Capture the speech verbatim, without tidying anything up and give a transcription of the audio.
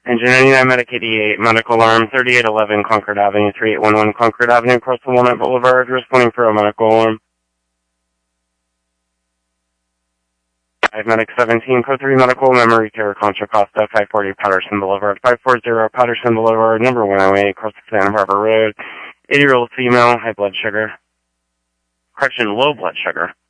Engine ninety-nine, Medic eighty-eight, medical alarm, thirty-eight eleven Concord Avenue, thirty-eight eleven Concord Avenue, across the Walnut Boulevard, responding for a medical alarm. five Medic seventeen, code three medical, memory care, Contra Costa, five forty Patterson Boulevard, five forty Patterson Boulevard, number one oh eight, across the Santa Barbara Road, eighty-year-old female, high blood sugar, correction, low blood sugar.